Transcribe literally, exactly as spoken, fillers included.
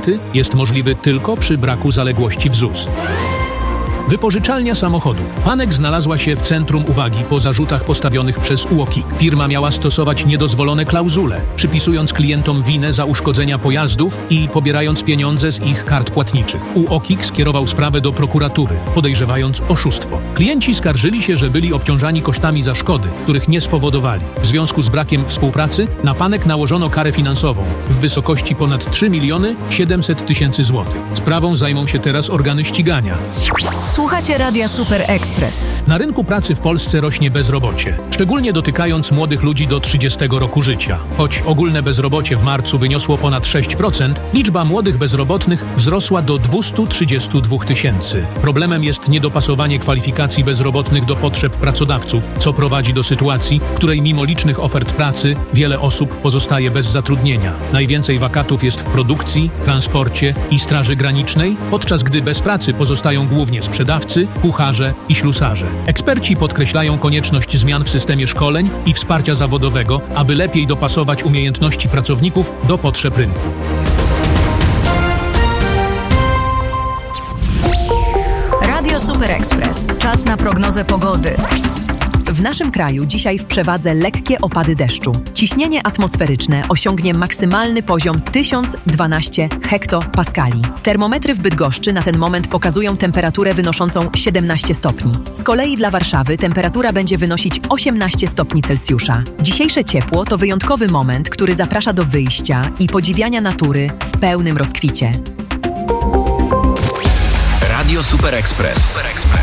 dopłaty jest możliwy tylko przy braku zaległości w Z U S. Wypożyczalnia samochodów. Panek znalazła się w centrum uwagi po zarzutach postawionych przez U O K I K. Firma miała stosować niedozwolone klauzule, przypisując klientom winę za uszkodzenia pojazdów i pobierając pieniądze z ich kart płatniczych. U O K I K skierował sprawę do prokuratury, podejrzewając oszustwo. Klienci skarżyli się, że byli obciążani kosztami za szkody, których nie spowodowali. W związku z brakiem współpracy na Panek nałożono karę finansową w wysokości ponad trzy miliony siedemset tysięcy złotych. Sprawą zajmą się teraz organy ścigania. Słuchacie Radia Super Express. Na rynku pracy w Polsce rośnie bezrobocie, szczególnie dotykając młodych ludzi do trzydziestego roku życia. Choć ogólne bezrobocie w marcu wyniosło ponad sześć procent, liczba młodych bezrobotnych wzrosła do dwieście trzydzieści dwa tysięcy. Problemem jest niedopasowanie kwalifikacji bezrobotnych do potrzeb pracodawców, co prowadzi do sytuacji, w której mimo licznych ofert pracy wiele osób pozostaje bez zatrudnienia. Najwięcej wakatów jest w produkcji, transporcie i straży granicznej, podczas gdy bez pracy pozostają głównie sprzedawcy, kucharze i ślusarze. Eksperci podkreślają konieczność zmian w systemie szkoleń i wsparcia zawodowego, aby lepiej dopasować umiejętności pracowników do potrzeb rynku. Radio Super Express. Czas na prognozę pogody. W naszym kraju dzisiaj w przewadze lekkie opady deszczu. Ciśnienie atmosferyczne osiągnie maksymalny poziom tysiąc dwanaście hektopaskali. Termometry w Bydgoszczy na ten moment pokazują temperaturę wynoszącą siedemnaście stopni. Z kolei dla Warszawy temperatura będzie wynosić osiemnaście stopni Celsjusza. Dzisiejsze ciepło to wyjątkowy moment, który zaprasza do wyjścia i podziwiania natury w pełnym rozkwicie. Radio Super Express.